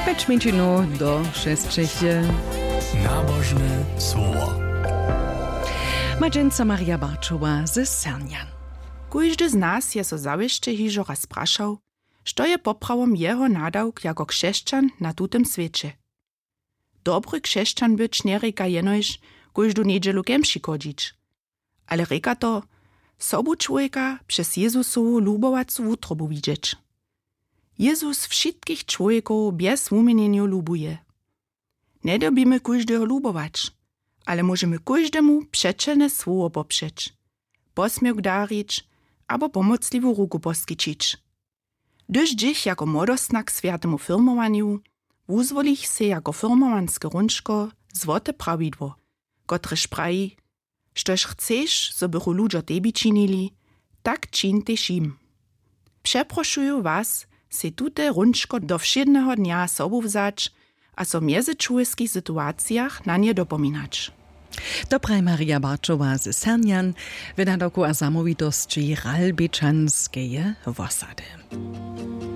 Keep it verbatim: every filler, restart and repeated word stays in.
pięć minut do szóstej. Nabożne słowo. Madżęca Maria Barczowa ze Sernian. Kójdy z nas je so zawěšće hižo raz prašał, što je poprawom jeho nadawk jako křesťan na tutem świecie. Dobry křesťan być nie reka jenož, kójdu niedzielu kemši chodzić. Ale reka to, sobu człowieka przez Jezusowu lubowacu wutrobu widzieć. Jezus wszystkich człowieków bez umienienia lubuje. Nie dobimy kójdeho lubować, ale możemy kójdemu przeczene słowo poprzeć, posmiech darić, albo pomocliwą ruku poskyčić. Gdyż dziś jako młodostna k światemu firmowaniu, wuzwolich se jako firmowanskie rączko złote prawidło, kotreż prawi, štož chceš, so bychu ludzie tebi činili, tak čin tež im. Przeproszuju was, se tute rączko do všedneho dnia sobu vzać, a so między człowieskich sytuacjach na nie dopominać. Dobraj Maria Barczowa ze Sernian, wydadoku a samowitości Ralbiczanskiej Wosady.